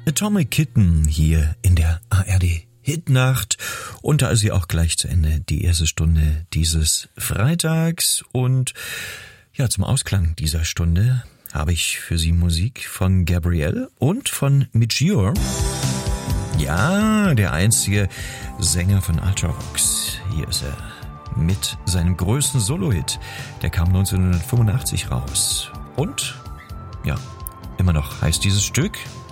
Atomic Kitten hier in der ARD Hitnacht und da ist sie auch gleich zu Ende, die erste Stunde dieses Freitags und ja, zum Ausklang dieser Stunde habe ich für Sie Musik von Gabrielle und von Midgear. Ja, der einzige Sänger von Ultravox. Hier ist er mit seinem größten Solo-Hit. Der kam 1985 raus. Und, ja, immer noch heißt dieses Stück